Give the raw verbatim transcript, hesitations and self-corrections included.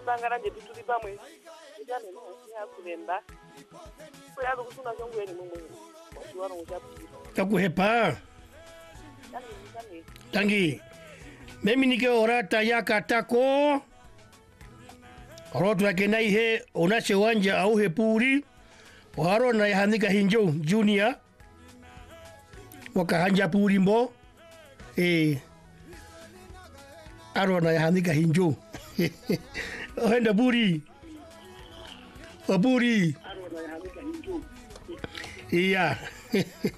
ndangara nje tuli pamwe ijane no ya kulenda ko ya kusuna zongo yeni mungu waro ujabu takuhepa tangi mimi nike orata yaka tako orotu yake naihe onache wanja au hepuri waro na yahanika hinjo junior wakahanja puri mbo eh aro na yahanika hinjo oenda buri oburi aro na yahanika hinjo iya